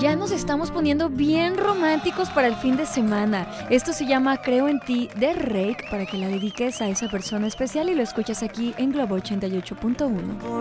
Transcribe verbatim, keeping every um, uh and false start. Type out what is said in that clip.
Ya nos estamos poniendo bien románticos para el fin de semana. Esto se llama Creo en ti de Reik para que la dediques a esa persona especial y lo escuchas aquí en Globo ochenta y ocho punto uno.